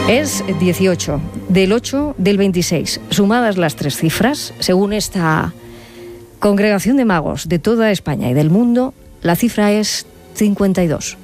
Es 18, del 8 del 26. Sumadas las tres cifras, según esta congregación de magos de toda España y del mundo, la cifra es 52.